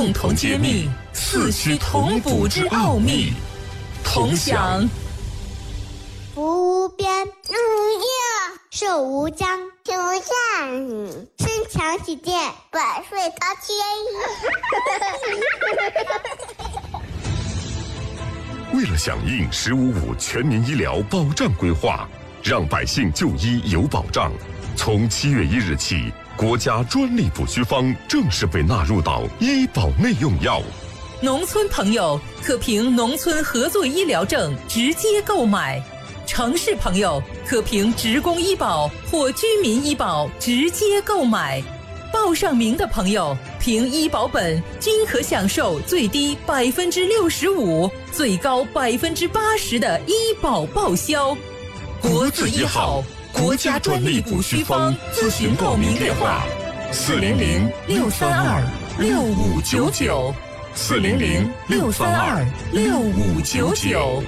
共同揭秘四虚同补之奥秘，同享。 福无边，寿无疆，天无下，身强体健，百岁高千亿。为了响应“十五五”全民医疗保障规划，让百姓就医有保障，从7月1日起，国家专利补虚方正式被纳入到医保内用药。 农村朋友可凭农村合作医疗证直接购买，城市朋友可凭职工医保或居民医保直接购买。报上名的朋友凭医保本均可享受最低65%、最高80%的医保报销。国字医好，国家专利补虚方咨询报名电话：400-632-6599。400-632-6599。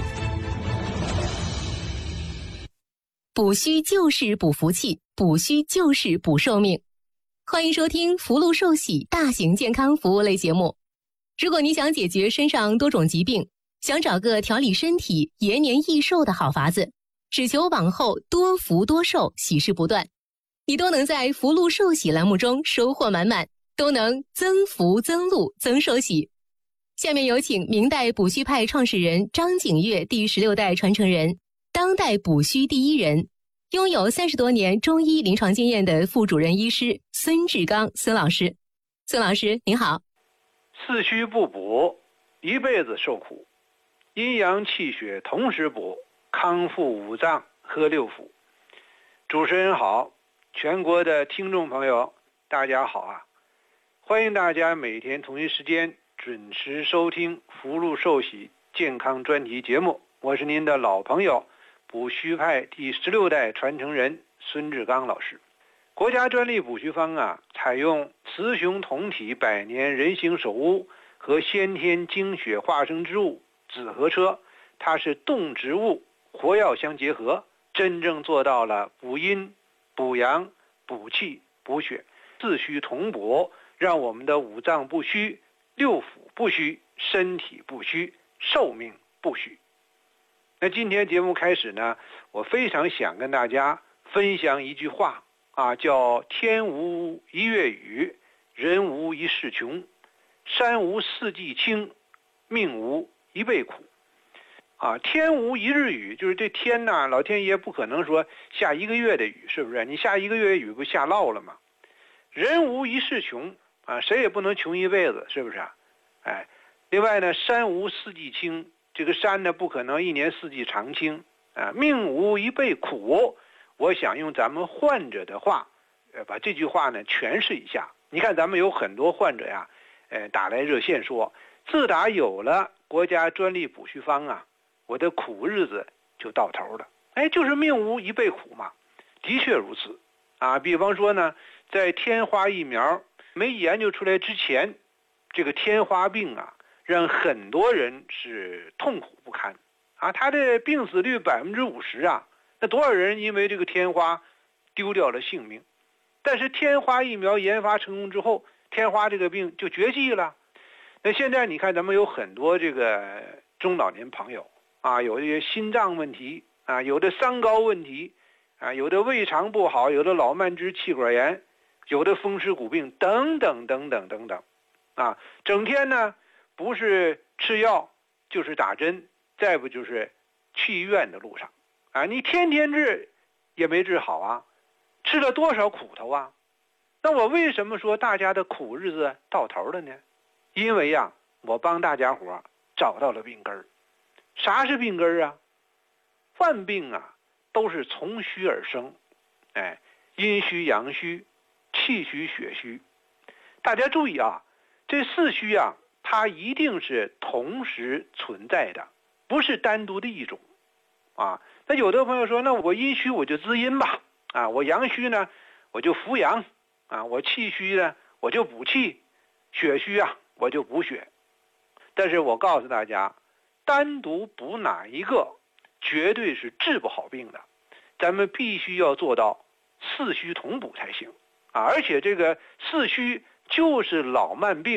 补虚就是补福气，补虚就是补寿命。欢迎收听福禄寿喜大型健康服务类节目。如果你想解决身上多种疾病，想找个调理身体、延年益寿的好法子，只求往后多福多寿，喜事不断，你都能在福禄寿喜栏目中收获满满，都能增福增禄增寿喜。下面有请明代补虚派创始人张景岳第16代传承人，当代补虚第一人，拥有30多年中医临床经验的副主任医师孙志刚孙老师。孙老师您好。 四虚不补，一辈子受苦；阴阳气血同时补，康复五脏和六腑。主持人好，全国的听众朋友大家好啊！欢迎大家每天同一时间准时收听福禄寿喜健康专题节目，我是您的老朋友补虚派第16代传承人孙志刚老师。国家专利补虚方啊，采用雌雄同体百年人形首乌和先天精血化生之物紫河车，它是动植物活药相结合，真正做到了补阴、补阳、补气、补血，四虚同补，让我们的五脏不虚，六腑不虚，身体不虚，寿命不虚。那今天节目开始呢，我非常想跟大家分享一句话啊，叫天无一月雨，人无一世穷，山无四季青，命无一辈苦。啊，天无一日雨，就是这天呢，老天爷不可能说下1个月的雨，是不是？你下1个月雨不下涝了吗？人无一世穷啊，谁也不能穷一辈子，是不是啊？哎，另外呢，山无四季青，这个山呢不可能1年4季常青啊。命无一辈苦，我想用咱们患者的话，把这句话呢诠释一下。你看咱们有很多患者呀，打来热线说，自打有了国家专利补虚方啊，我的苦日子就到头了。哎，就是命无一辈苦嘛，的确如此啊。比方说呢，在天花疫苗没研究出来之前，这个天花病啊，让很多人是痛苦不堪啊。他的病死率50%啊，那多少人因为这个天花丢掉了性命？但是天花疫苗研发成功之后，天花这个病就绝迹了。那现在你看，咱们有很多这个中老年朋友啊，有这些心脏问题啊，有的三高问题啊，有的胃肠不好，有的老慢支气管炎，有的风湿骨病等等等等等等啊，整天呢不是吃药就是打针，再不就是去医院的路上啊，你天天治也没治好啊，吃了多少苦头啊。那我为什么说大家的苦日子到头了呢？因为呀，我帮大家伙找到了病根儿。啥是病根儿啊？万病啊都是从虚而生，哎，阴虚、阳虚、气虚、血虚。大家注意啊，这四虚啊，它一定是同时存在的，不是单独的一种啊。那有的朋友说，那我阴虚我就滋阴吧，啊，我阳虚呢我就扶阳，啊，我气虚呢我就补气，血虚啊我就补血。但是我告诉大家，单独补哪一个绝对是治不好病的，咱们必须要做到四虚同补才行啊！而且这个四虚就是老慢病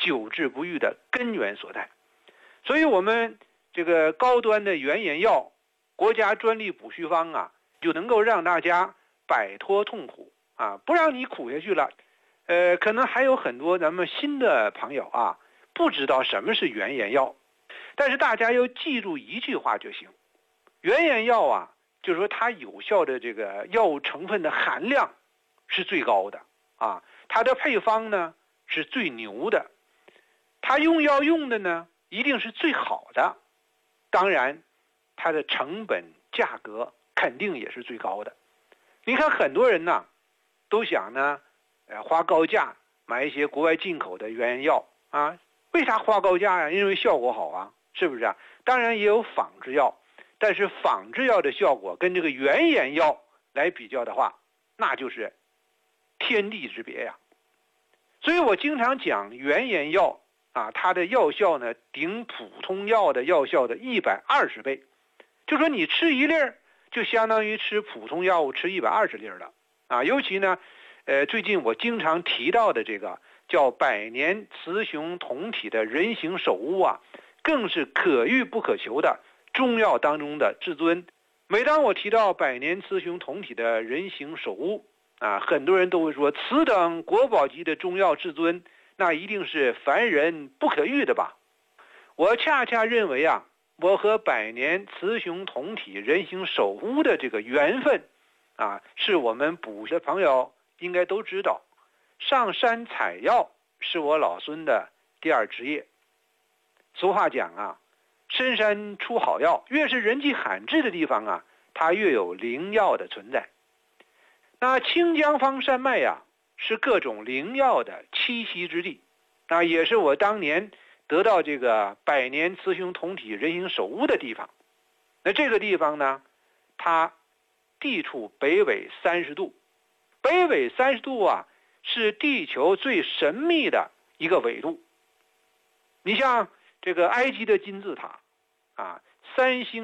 久治不愈的根源所在。所以我们这个高端的原研药国家专利补虚方啊，就能够让大家摆脱痛苦啊，不让你苦下去了。可能还有很多咱们新的朋友啊，不知道什么是原研药，但是大家要记住一句话就行：原研药啊，就是说它有效的这个药物成分的含量是最高的啊，它的配方呢是最牛的，它用药用的呢一定是最好的，当然它的成本价格肯定也是最高的。你看很多人呢都想呢花高价买一些国外进口的原研药啊，为啥花高价呀？因为效果好啊，是不是啊？当然也有仿制药，但是仿制药的效果跟这个原研药来比较的话，那就是天地之别呀。所以我经常讲原研药啊，它的药效呢顶普通药的药效的120倍，就说你吃一粒儿就相当于吃普通药物吃120粒了啊。尤其呢最近我经常提到的这个叫百年雌雄同体的人形首乌啊，更是可遇不可求的中药当中的至尊。每当我提到百年雌雄同体的人形首乌啊，很多人都会说此等国宝级的中药至尊，那一定是凡人不可遇的吧。我恰恰认为啊，我和百年雌雄同体人形首乌的这个缘分啊，是我们补的朋友应该都知道。上山采药是我老孙的第二职业。俗话讲啊，深山出好药，越是人迹罕至的地方啊，它越有灵药的存在。那清江坊山脉呀，是各种灵药的栖息之地，那也是我当年得到这个百年雌雄同体人形首乌的地方。那这个地方呢，它地处北纬30度，北纬30度啊，是地球最神秘的一个纬度。你像这个埃及的金字塔啊，3星